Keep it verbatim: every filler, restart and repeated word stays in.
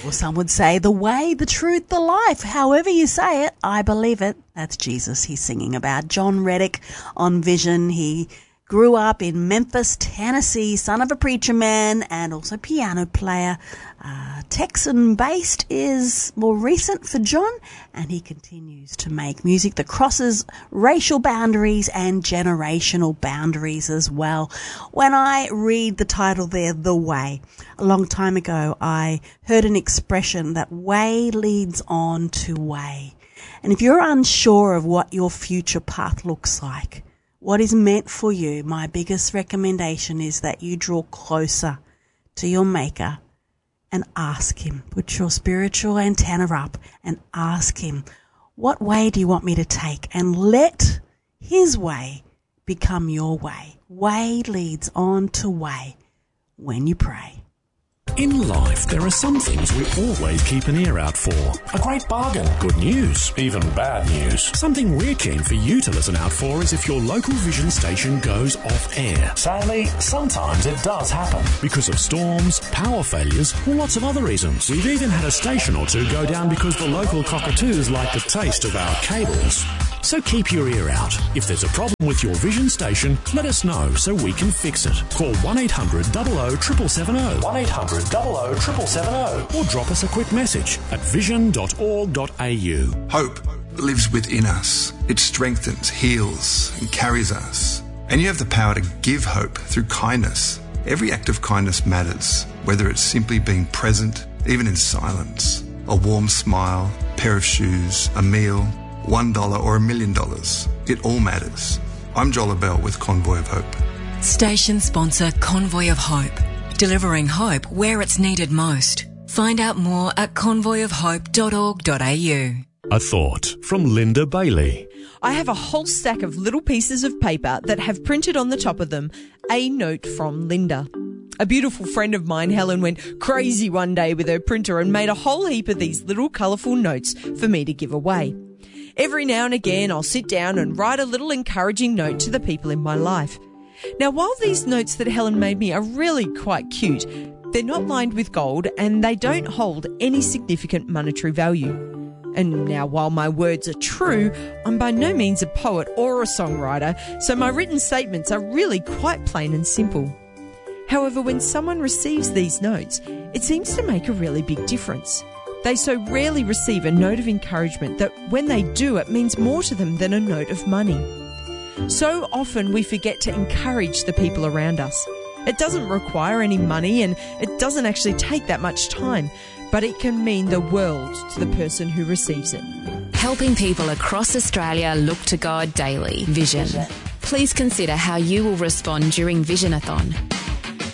Or some would say the way, the truth, the life. However you say it, I believe it. That's Jesus he's singing about. John Reddick on Vision. He grew up in Memphis, Tennessee, son of a preacher man and also piano player. Uh, Texan-based is more recent for John, and he continues to make music that crosses racial boundaries and generational boundaries as well. When I read the title there, The Way, a long time ago I heard an expression that way leads on to way. And if you're unsure of what your future path looks like, what is meant for you, my biggest recommendation is that you draw closer to your Maker and ask him. Put your spiritual antenna up and ask him, what way do you want me to take? And let his way become your way. Way leads on to way when you pray. In life, there are some things we always keep an ear out for. A great bargain, good news, even bad news. Something we're keen for you to listen out for is if your local Vision station goes off air. Sadly, sometimes it does happen. Because of storms, power failures, or lots of other reasons. We've even had a station or two go down because the local cockatoos like the taste of our cables. So keep your ear out. If there's a problem with your Vision station, let us know so we can fix it. Call one eight hundred double oh seven seven seven oh, one eight hundred double oh seven seven seven oh, or drop us a quick message at vision dot org dot a u. Hope lives within us. It strengthens, heals, and carries us. And you have the power to give hope through kindness. Every act of kindness matters, whether it's simply being present, even in silence, a warm smile, a pair of shoes, a meal, one dollar or a million dollars. It all matters. I'm Joel Bell with Convoy of Hope. Station sponsor Convoy of Hope. Delivering hope where it's needed most. Find out more at convoy of hope dot org dot a u. A thought from Linda Bailey. I have a whole stack of little pieces of paper that have printed on the top of them, a note from Linda. A beautiful friend of mine, Helen, went crazy one day with her printer and made a whole heap of these little colourful notes for me to give away. Every now and again, I'll sit down and write a little encouraging note to the people in my life. Now, while these notes that Helen made me are really quite cute, they're not lined with gold and they don't hold any significant monetary value. And now, while my words are true, I'm by no means a poet or a songwriter, so my written statements are really quite plain and simple. However, when someone receives these notes, it seems to make a really big difference. They so rarely receive a note of encouragement that when they do, it means more to them than a note of money. So often we forget to encourage the people around us. It doesn't require any money and it doesn't actually take that much time, but it can mean the world to the person who receives it. Helping people across Australia look to God daily. Vision. Please consider how you will respond during Visionathon.